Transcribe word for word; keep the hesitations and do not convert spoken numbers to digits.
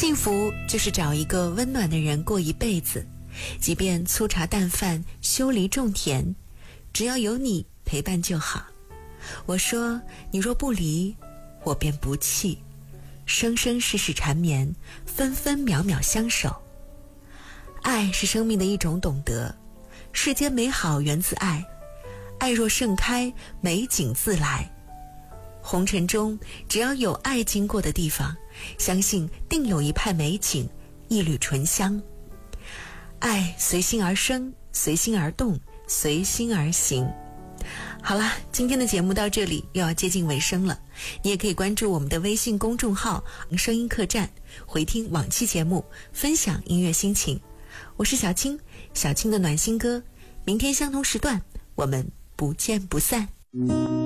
幸福就是找一个温暖的人过一辈子，即便粗茶淡饭，修篱种田，只要有你陪伴就好。我说你若不离，我便不弃，生生世世缠绵，分分秒秒相守。爱是生命的一种懂得，世间美好源自爱，爱若盛开，美景自来。红尘中只要有爱经过的地方，相信定有一派美景，一缕醇香。爱随心而生，随心而动，随心而行。好啦，今天的节目到这里又要接近尾声了，你也可以关注我们的微信公众号声音客栈，回听往期节目，分享音乐心情。我是小青，小青的暖心歌，明天相同时段我们不见不散。